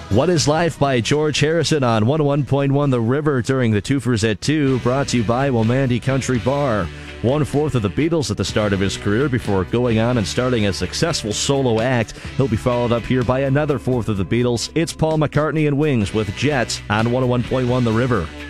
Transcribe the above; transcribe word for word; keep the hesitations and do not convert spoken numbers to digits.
What is Life by George Harrison on one oh one point one The River during the Twofers at two, brought to you by Wilmandy Country Bar. One-fourth of the Beatles at the start of his career before going on and starting a successful solo act. He'll be followed up here by another fourth of the Beatles. It's Paul McCartney and Wings with Jets on one oh one point one The River.